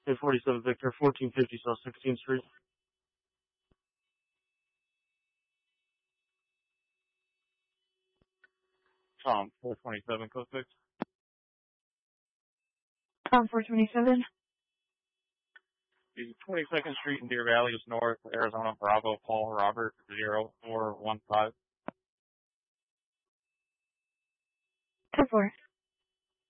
47 Victor, 1450 South 16th Street. Tom, 427, code 6. Tom, 427. 22nd Street in Deer Valley is north, Arizona, Bravo, Paul, Robert, 0415. 10-4.